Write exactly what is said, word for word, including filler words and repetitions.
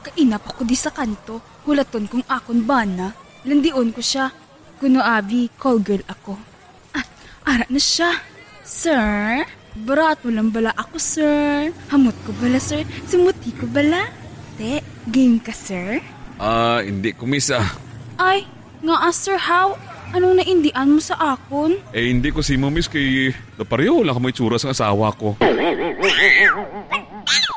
Kainap ako di sa kanto. Hulaton kong akon bana. Landion ko siya. Kuno abi, call girl ako. Ah, ara na siya. Sir, barat mo lang bala ako, sir. Hamot ko bala, sir. Sumuti ko bala. Te, game ka, sir? Ah, uh, hindi ko, miss ah. Ay, nga ah, sir, how? Anong naindian mo sa akon? Eh, hindi ko si mo, miss, kay napareho lang ka may tsura sa asawa ko.